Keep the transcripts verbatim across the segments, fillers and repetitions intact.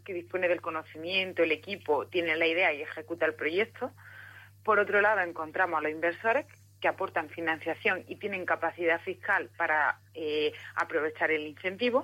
que dispone del conocimiento, el equipo tiene la idea y ejecuta el proyecto. Por otro lado, encontramos a los inversores que aportan financiación y tienen capacidad fiscal para eh, aprovechar el incentivo.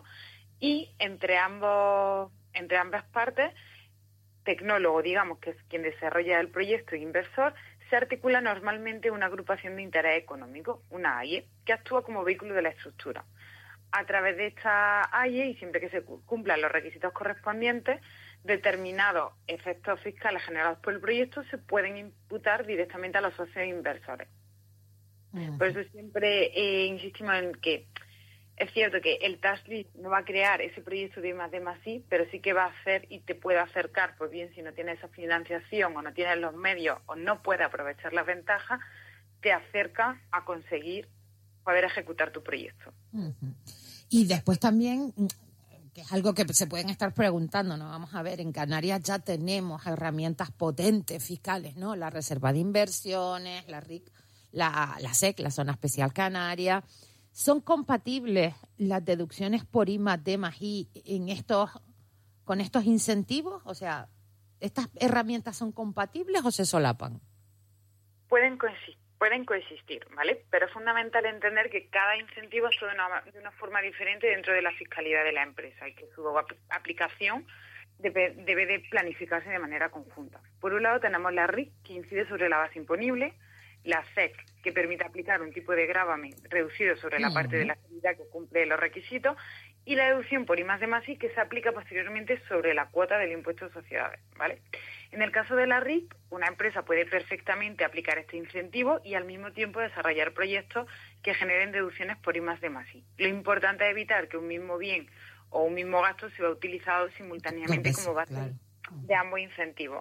Y entre ambos, entre ambas partes, tecnólogo, digamos, que es quien desarrolla el proyecto, e inversor, se articula normalmente una agrupación de interés económico, una A I E, que actúa como vehículo de la estructura. A través de esta A I E, y siempre que se cumplan los requisitos correspondientes, determinados efectos fiscales generados por el proyecto se pueden imputar directamente a los socios inversores. Uh-huh. Por eso siempre eh, insistimos en que es cierto que el tax lease no va a crear ese proyecto de I más D más I, pero sí que va a hacer y te puede acercar, pues bien, si no tienes esa financiación o no tienes los medios o no puedes aprovechar las ventajas, te acerca a conseguir poder ejecutar tu proyecto. Uh-huh. Y después también, que es algo que se pueden estar preguntando, ¿no? Vamos a ver, en Canarias ya tenemos herramientas potentes fiscales, ¿no? La Reserva de Inversiones, la R I C, la, la S E C, la Zona Especial Canaria. ¿Son compatibles las deducciones por I más D más I en estos, con estos incentivos? O sea, ¿estas herramientas son compatibles o se solapan? Pueden coexistir, pueden coexistir, ¿vale? Pero es fundamental entender que cada incentivo es de una, de una forma diferente dentro de la fiscalidad de la empresa y que su aplicación debe, debe de planificarse de manera conjunta. Por un lado tenemos la R I C, que incide sobre la base imponible, la S E C, que permite aplicar un tipo de gravamen reducido sobre la parte de la actividad que cumple los requisitos, y la deducción por I más D más I, que se aplica posteriormente sobre la cuota del impuesto de sociedades, ¿vale? En el caso de la R I C, una empresa puede perfectamente aplicar este incentivo y al mismo tiempo desarrollar proyectos que generen deducciones por I más D más I. Lo importante es evitar que un mismo bien o un mismo gasto sea utilizado simultáneamente como base claro. de ambos incentivos,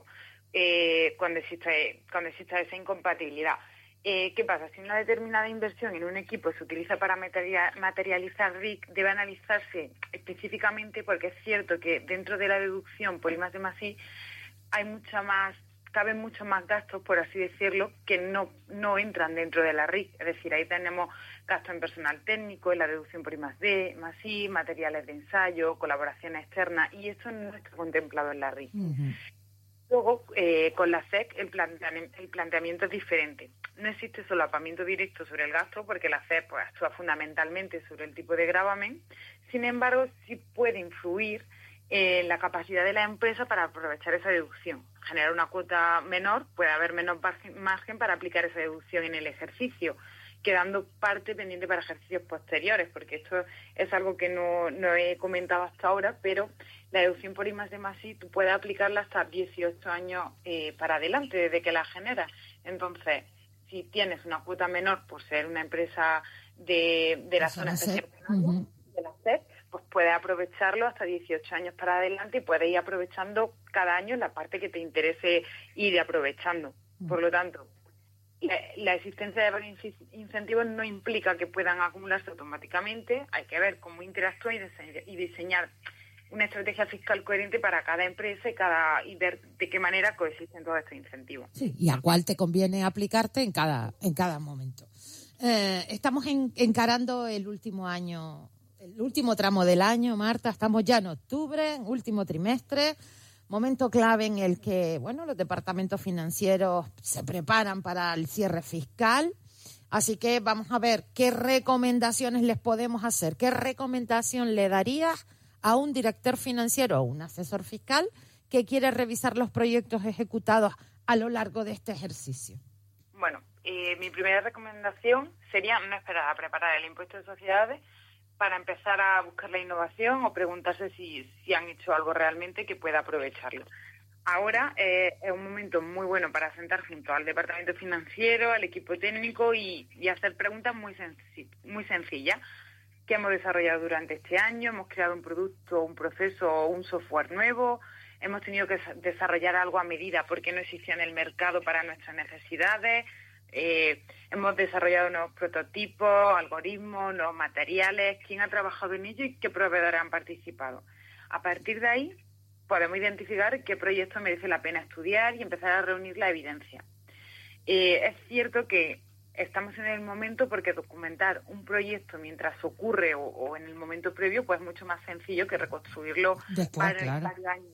eh, cuando exista, cuando exista esa incompatibilidad. Eh, ¿Qué pasa? Si una determinada inversión en un equipo se utiliza para materializar R I C, debe analizarse específicamente porque es cierto que dentro de la deducción por I más D más I hay mucha más, caben muchos más gastos, por así decirlo, que no, no entran dentro de la R I C. Es decir, ahí tenemos gastos en personal técnico, en la deducción por I más D más I, materiales de ensayo, colaboraciones externas, y esto no está contemplado en la R I C. Uh-huh. Luego, eh, con la S E C, el, planteam- el planteamiento es diferente. No existe solapamiento directo sobre el gasto porque la S E C pues, actúa fundamentalmente sobre el tipo de gravamen. Sin embargo, sí puede influir en la capacidad de la empresa para aprovechar esa deducción. Generar una cuota menor, puede haber menos margen para aplicar esa deducción en el ejercicio, quedando parte pendiente para ejercicios posteriores, porque esto es algo que no, no he comentado hasta ahora, pero la deducción por I más D más I tú puedes aplicarla hasta dieciocho años eh, para adelante, desde que la generas. Entonces, si tienes una cuota menor por ser una empresa de, de la zona especial uh-huh. de la S E C, pues puedes aprovecharlo hasta dieciocho años para adelante y puedes ir aprovechando cada año la parte que te interese ir aprovechando. Uh-huh. Por lo tanto, La, la existencia de varios incentivos no implica que puedan acumularse automáticamente. Hay que ver cómo interactúan y, dise- y diseñar una estrategia fiscal coherente para cada empresa y cada y ver de qué manera coexisten todos estos incentivos. Sí, y a cuál te conviene aplicarte en cada en cada momento. Eh, estamos en, encarando el último año, el último tramo del año, Marta. Estamos ya en octubre, último trimestre. Momento clave en el que, bueno, los departamentos financieros se preparan para el cierre fiscal. Así que vamos a ver qué recomendaciones les podemos hacer. ¿Qué recomendación le darías a un director financiero o un asesor fiscal que quiere revisar los proyectos ejecutados a lo largo de este ejercicio? Bueno, eh, mi primera recomendación sería no esperar a preparar el impuesto de sociedades para empezar a buscar la innovación o preguntarse si, si han hecho algo realmente que pueda aprovecharlo. Ahora eh, es un momento muy bueno para sentar junto al departamento financiero, al equipo técnico y, y hacer preguntas muy, senc- muy sencillas. ¿Qué hemos desarrollado durante este año? ¿Hemos creado un producto, un proceso o un software nuevo? ¿Hemos tenido que desarrollar algo a medida porque no existía en el mercado para nuestras necesidades? Eh, hemos desarrollado nuevos prototipos, algoritmos, nuevos materiales. ¿Quién ha trabajado en ello y qué proveedores han participado? A partir de ahí podemos identificar qué proyecto merece la pena estudiar y empezar a reunir la evidencia. Eh, es cierto que estamos en el momento porque documentar un proyecto mientras ocurre o, o en el momento previo pues es mucho más sencillo que reconstruirlo Después, varios, claro. varios años